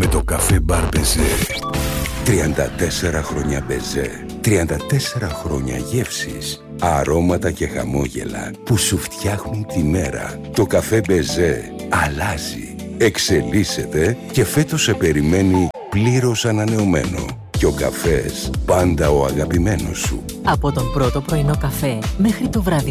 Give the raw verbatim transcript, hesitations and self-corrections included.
με το καφέ μπαρ Μπεζέ. τριάντα τέσσερα χρόνια Μπεζέ. τριάντα τέσσερα χρόνια γεύσεις, αρώματα και χαμόγελα που σου φτιάχνουν τη μέρα. Το καφέ Μπεζέ αλλάζει, εξελίσσεται και φέτος σε περιμένει πλήρως ανανεωμένο. Και ο καφές πάντα ο αγαπημένος σου. Από τον πρώτο πρωινό καφέ μέχρι το βράδυ